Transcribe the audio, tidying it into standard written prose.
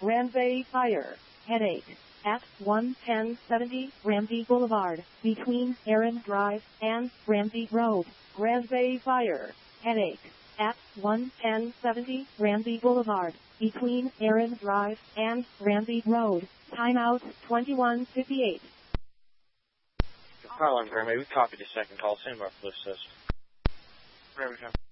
Ramsey Fire. Headache. At 11070 Ramsey Boulevard, between Aaron Drive and Ramsey Road. Ramsey Fire. Headache. At 11070 Ramsey Boulevard, between Aaron Drive and Ramsey Road. Timeout 2158. Call on Grammy. We copied the second call. Send him our list. There we go.